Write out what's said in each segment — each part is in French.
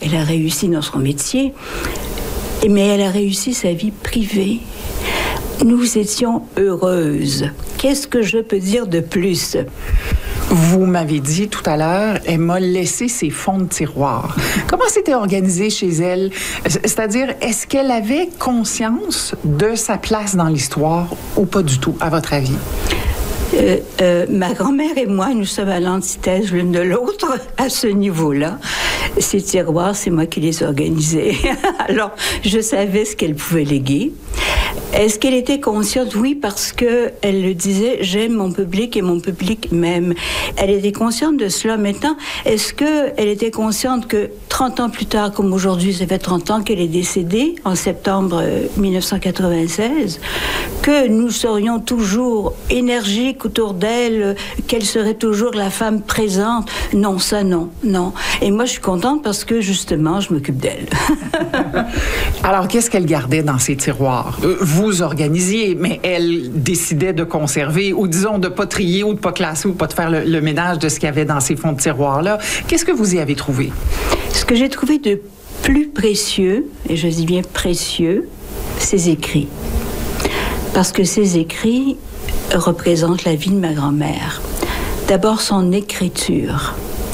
elle a réussi dans son métier, mais elle a réussi sa vie privée. Nous étions heureuses. Qu'est-ce que je peux dire de plus? Vous m'avez dit tout à l'heure, elle m'a laissé ses fonds de tiroir. Comment c'était organisé chez elle? C'est-à-dire, est-ce qu'elle avait conscience de sa place dans l'histoire ou pas du tout, à votre avis? Ma grand-mère et moi, nous sommes à l'antithèse l'une de l'autre à ce niveau-là. Ces tiroirs, c'est moi qui les organisais. Alors, je savais ce qu'elle pouvait léguer. Est-ce qu'elle était consciente? Oui, parce que elle le disait, j'aime mon public et mon public m'aime. Elle était consciente de cela. Maintenant, est-ce qu'elle était consciente que 30 ans plus tard, comme aujourd'hui, ça fait 30 ans qu'elle est décédée, en septembre 1996, que nous serions toujours énergiques autour d'elle, qu'elle serait toujours la femme présente? Non, ça non, non. Et moi, je suis contente parce que, justement, je m'occupe d'elle. Alors, qu'est-ce qu'elle gardait dans ses tiroirs? Vous organisiez, mais elle décidait de conserver, ou disons, de ne pas trier, ou de ne pas classer, ou de ne pas faire le ménage de ce qu'il y avait dans ces fonds de tiroirs-là. Qu'est-ce que vous y avez trouvé? Ce que j'ai trouvé de plus précieux, et je dis bien précieux, ses écrits. Parce que ces écrits représentent la vie de ma grand-mère. D'abord, son écriture.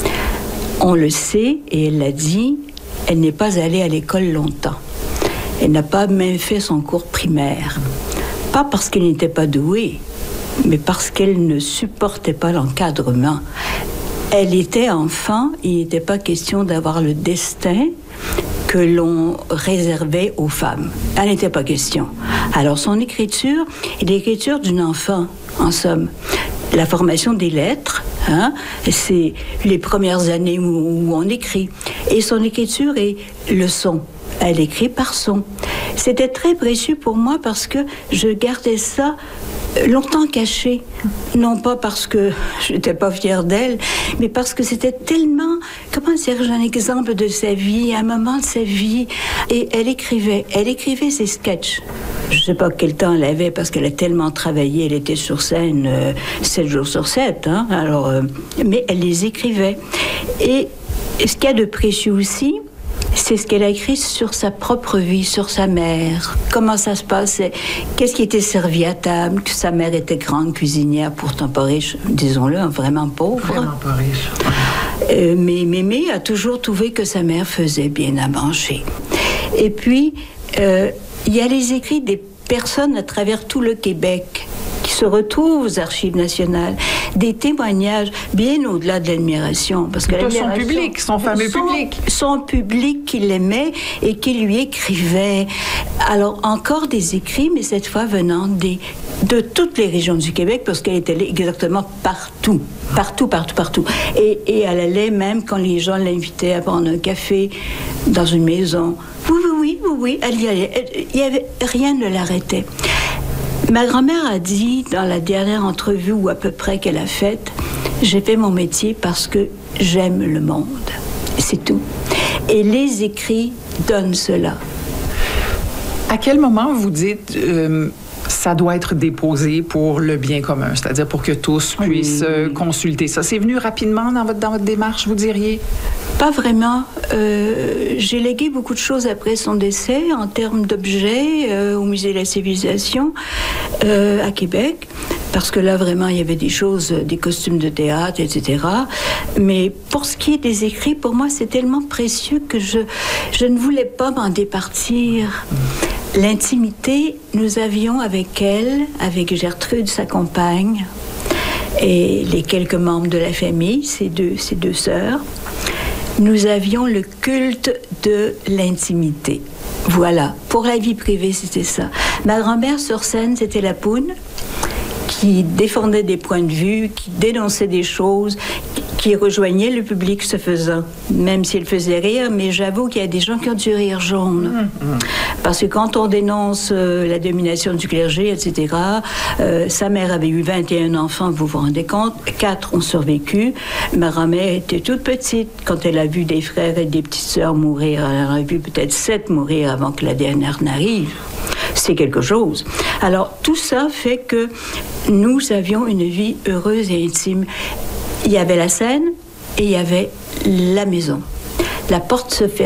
On le sait, et elle l'a dit, elle n'est pas allée à l'école longtemps. Elle n'a pas même fait son cours primaire. Pas parce qu'elle n'était pas douée, mais parce qu'elle ne supportait pas l'encadrement. Elle était enfant, il n'était pas question d'avoir le destin que l'on réservait aux femmes. Elle n'était pas question. Alors son écriture est l'écriture d'une enfant, en somme. La formation des lettres, c'est les premières années où on écrit. Et son écriture est le son. Elle écrit par son. C'était très précieux pour moi parce que je gardais ça longtemps caché. Non pas parce que je n'étais pas fière d'elle, mais parce que c'était tellement... Comment dire, j'ai un exemple de sa vie, un moment de sa vie. Et elle écrivait ses sketchs. Je ne sais pas quel temps elle avait parce qu'elle a tellement travaillé. Elle était sur scène 7 jours sur 7. Alors, mais elle les écrivait. Et ce qu'il y a de précieux aussi, c'est ce qu'elle a écrit sur sa propre vie, sur sa mère. Comment ça se passait? Qu'est-ce qui était servi à table? Que sa mère était grande cuisinière, pourtant pas riche, disons-le, vraiment pauvre. Vraiment pas riche. Mais Mémé a toujours trouvé que sa mère faisait bien à manger. Et puis, il y a les écrits des personnes à travers tout le Québec qui se retrouvent aux Archives nationales, des témoignages bien au-delà de l'admiration. Parce que son public, son fameux public. Son public qui l'aimait et qui lui écrivait. Alors, encore des écrits, mais cette fois venant de toutes les régions du Québec, parce qu'elle était exactement partout. Partout. Et elle allait même quand les gens l'invitaient à prendre un café dans une maison. Oui, elle y allait. Rien ne l'arrêtait. Ma grand-mère a dit dans la dernière entrevue ou à peu près qu'elle a faite, j'ai fait mon métier parce que j'aime le monde. C'est tout. Et les écrits donnent cela. À quel moment vous dites ça doit être déposé pour le bien commun, c'est-à-dire pour que tous puissent consulter ça? C'est venu rapidement dans votre démarche, vous diriez? Pas vraiment. J'ai légué beaucoup de choses après son décès en termes d'objets au Musée de la Civilisation à Québec. Parce que là, vraiment, il y avait des choses, des costumes de théâtre, etc. Mais pour ce qui est des écrits, pour moi, c'est tellement précieux que je ne voulais pas m'en départir. L'intimité, nous avions avec elle, avec Gertrude, sa compagne, et les quelques membres de la famille, ces deux sœurs, nous avions le culte de l'intimité. Voilà. Pour la vie privée, c'était ça. Ma grand-mère, sur scène, c'était la poune, qui défendait des points de vue, qui dénonçait des choses, qui rejoignait le public ce faisant, même s'il faisait rire, mais j'avoue qu'il y a des gens qui ont du rire jaune. Parce que quand on dénonce la domination du clergé, etc., sa mère avait eu 21 enfants, vous vous rendez compte, 4 ont survécu. Ma grand-mère était toute petite quand elle a vu des frères et des petites sœurs mourir. Elle en a vu peut-être 7 mourir avant que la dernière n'arrive. C'est quelque chose. Alors, tout ça fait que nous avions une vie heureuse et intime. Il y avait la scène et il y avait la maison. La porte se fermait.